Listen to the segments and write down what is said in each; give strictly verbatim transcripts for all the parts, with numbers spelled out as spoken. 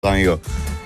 estás, amigo?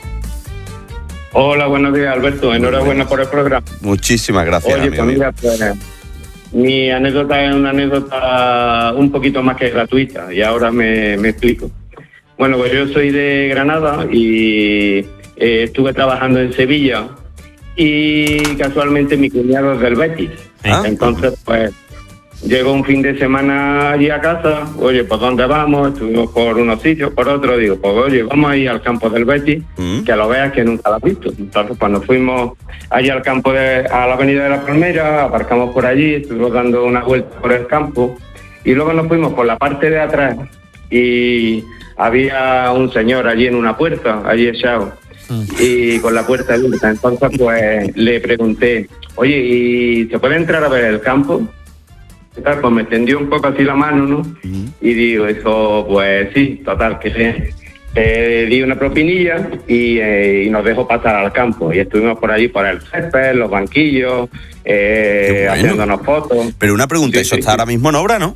Hola, buenos días, Alberto. Enhorabuena por el programa. Muchísimas gracias, Oye, amigo pues mira, pues, mi anécdota es una anécdota un poquito más que gratuita y ahora me, me explico. Bueno, pues yo soy de Granada y eh, estuve trabajando en Sevilla y casualmente mi cuñado es del Betis. ¿Ah? Entonces, pues, llego un fin de semana allí a casa, oye, ¿por dónde vamos? Estuvimos por unos sitios, por otros, digo, pues oye, vamos a ir al campo del Betis, ¿Mm? que lo veas que nunca lo has visto. Entonces, cuando fuimos allí al campo, de, a la avenida de la Palmera, aparcamos por allí, estuvimos dando una vuelta por el campo, y luego nos fuimos por la parte de atrás, y había un señor allí en una puerta, allí echado, y con la puerta abierta. Entonces, pues, le pregunté, oye, ¿y se puede entrar a ver el campo? Pues me tendió un poco así la mano, ¿no? Uh-huh. Y digo, eso, pues sí, total, que sí. Eh, di una propinilla y, eh, y nos dejó pasar al campo. Y estuvimos por allí, por el césped, los banquillos, eh, bueno. haciéndonos fotos. Pero una pregunta, sí, eso sí, está sí. ahora mismo en obra, ¿no?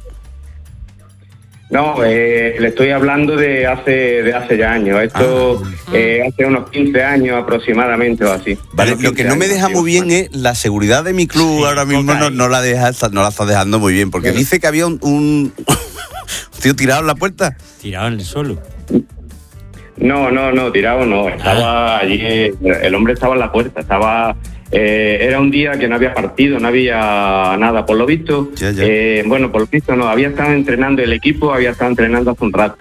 No, eh, le estoy hablando de hace de hace ya años. Esto ah. eh, hace unos quince años aproximadamente o así. Vale, lo que no me deja muy bien es la seguridad de mi club. Sí, ahora mismo no, no la deja, no la está dejando muy bien, porque claro. dice que había un, un tío tirado en la puerta. Tirado en el suelo. No, no, no, tirado no. Estaba ah. allí, el hombre estaba en la puerta, estaba... Eh, era un día que no había partido, no había nada, por lo visto. Ya, ya. Eh, bueno, por lo visto no, había estado entrenando el equipo, había estado entrenando hace un rato.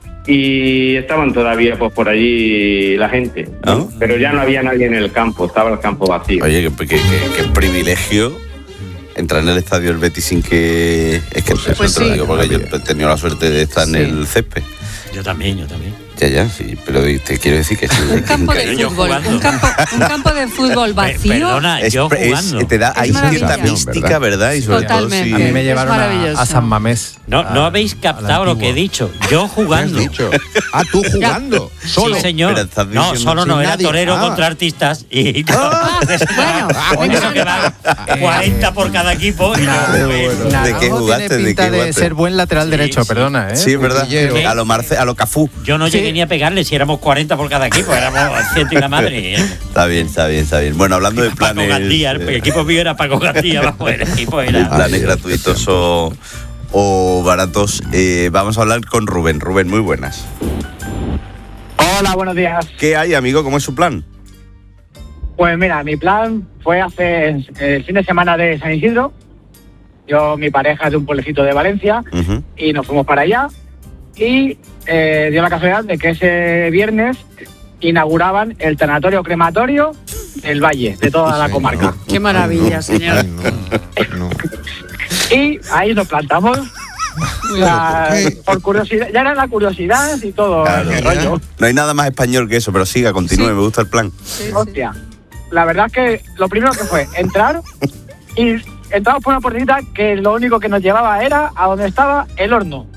Y estaban todavía pues por allí la gente, ¿no? ¿No? Pero ya no había nadie en el campo, estaba el campo vacío. Oye, qué, qué, qué, qué privilegio entrar en el estadio del Betis sin que... Es que pues, pues eso sí. Te lo digo porque yo he tenido la suerte de estar sí. en el césped. Yo también, yo también. Ya, ya, sí, pero te quiero decir que... Un campo de fútbol, un campo, un campo de fútbol vacío. Perdona, es, yo jugando. Es, te da ahí cierta mística, ¿verdad? Y sobre Totalmente. todo, sí. A mí me llevaron a, a San Mamés. No, a, no habéis captado lo que he dicho. Yo jugando. ¿Qué has dicho? Ah, tú jugando. ¿Solo? Sí, señor. No, solo no, era nadie. torero ah. contra artistas. Y no, ah, bueno, eso que va cuarenta por cada equipo. Y no, bueno. ¿De qué jugaste? Tiene pinta de, de ser buen lateral sí, derecho, sí. perdona, ¿eh? Sí, es verdad. A lo Marce, a lo Cafú. Yo no llegué ni a pegarle si éramos cuarenta por cada equipo, éramos ciento y la madre. Está bien, está bien, está bien. Bueno, hablando de planes... Paco Gandía, el equipo mío era Paco Gandía, bajo el equipo era... De planes gratuitos o, o baratos, eh, vamos a hablar con Rubén. Rubén, muy buenas. Hola, buenos días. ¿Qué hay, amigo? ¿Cómo es su plan? Pues mira, mi plan fue hace el fin de semana de San Isidro. Yo, mi pareja es de un pueblecito de Valencia, uh-huh. y nos fuimos para allá. Y eh, dio la casualidad de que ese viernes inauguraban el tanatorio crematorio del Valle, de toda la comarca. Qué maravilla, señor. Ay, no, no. Y ahí nos plantamos. La, por curiosidad, ya era la curiosidad y todo. Claro, el rollo. No hay nada más español que eso, pero siga, continúe, sí. Me gusta el plan. Sí, hostia, sí. La verdad es que lo primero que fue entrar y entramos por una puertita que lo único que nos llevaba era a donde estaba el horno.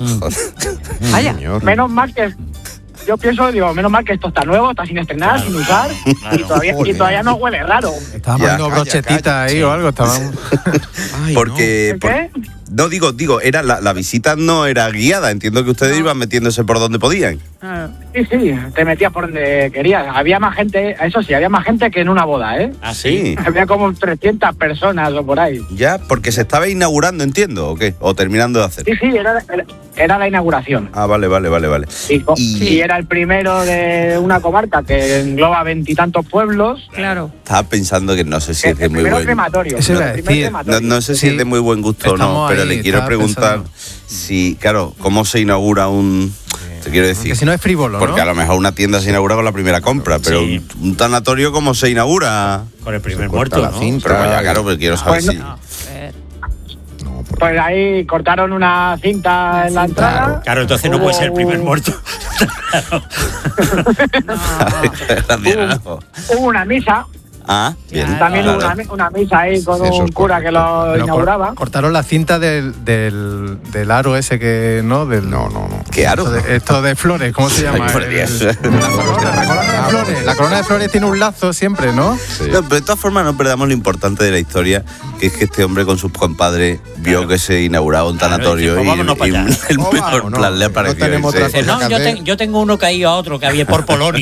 Vaya, menos mal que yo pienso, digo, menos mal que esto está nuevo, está sin estrenar, claro, sin usar, claro, y todavía y todavía no huele raro. Estaban dando brochetita ahí sí. o algo, estaban. Ay, porque no. ¿Por qué? No, digo, digo, era la, la visita no era guiada, entiendo que ustedes no. iban metiéndose por donde podían. Sí, sí, te metías por donde querías. Había más gente, eso sí, había más gente que en una boda, ¿eh? Ah, sí. Había como trescientas personas o por ahí. Ya, porque se estaba inaugurando, entiendo, ¿o qué? O terminando de hacer. Sí, sí, era, era, era la inauguración. Ah, vale, vale, vale, vale. Y, y... y era el primero de una comarca que engloba veintitantos pueblos. Claro. Estaba pensando que no sé si es de muy buen... crematorio. No, crematorio. No, no sé si sí. es de muy buen gusto o no, pero ahí, le quiero preguntar pensando. si, claro, ¿cómo se inaugura un...? Te quiero decir. Porque si no es frívolo, Porque ¿no? a lo mejor una tienda se inaugura con la primera compra, pero sí. un, un tanatorio, ¿cómo se inaugura? Con el primer muerto, ¿no? Cinta, pero ya, claro, pero quiero saber pues si... No. No, pues ahí cortaron una cinta en la entrada. Claro, claro entonces no puede ser el primer muerto. hubo, hubo una misa. Ah, bien. También claro. hubo una, una misa ahí con Eso un cura que lo Pero inauguraba. Cortaron la cinta del, del, del aro ese que, ¿no? Del, no, no, no. ¿Qué aro? Esto de, esto de flores, ¿cómo se llama? Ay, por Dios. El, el, la, corona, la corona de flores. La corona de flores tiene un lazo siempre, ¿no? Sí. No, pero de todas formas no perdamos lo importante de la historia, que es que este hombre con sus compadres vio claro. que se inauguraba un tanatorio claro, y, y, y el oh, mejor no, plan le apareció. No, no yo, te, yo tengo uno que ha ido a otro que había por Polonia.